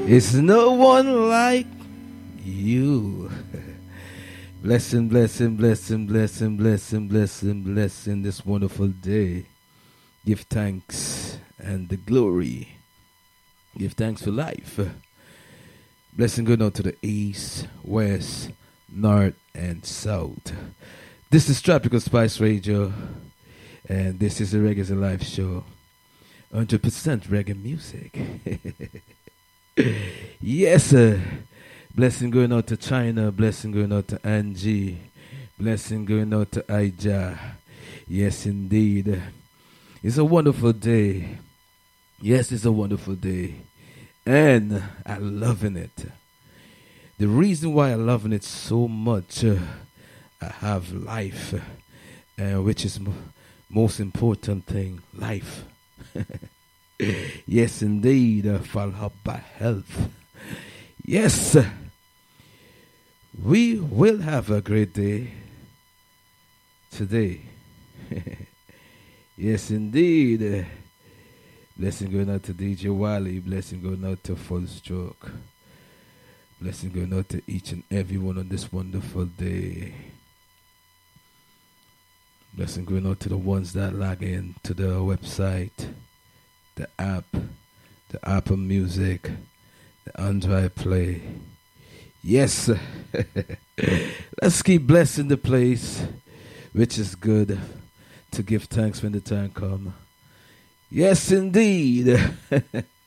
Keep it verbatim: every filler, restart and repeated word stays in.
It's no one like you. Blessing, blessing, blessing, blessing, blessing, blessing, blessing this wonderful day. Give thanks and the glory. Give thanks for life. Blessing going out to the east, west, north, and south. This is Tropical Spice Radio, and this is a Reggae Live show. one hundred percent reggae music. Yes, sir. Blessing going out to China. Blessing going out to Angie. Blessing going out to Aija. Yes, indeed. It's a wonderful day. Yes, it's a wonderful day. And I'm loving it. The reason why I'm loving it so much, uh, I have life, uh, which is m- most important thing, life. Yes, indeed, uh, followed by health. Yes, we will have a great day today. Yes, indeed. Uh, blessing going out to D J Wally. Blessing going out to Full Stroke. Blessing going out to each and everyone on this wonderful day. Blessing going out to the ones that log in to the website, the app, the Apple Music, the Android Play. Yes, let's keep blessing the place, which is good to give thanks when the time comes. Yes, indeed.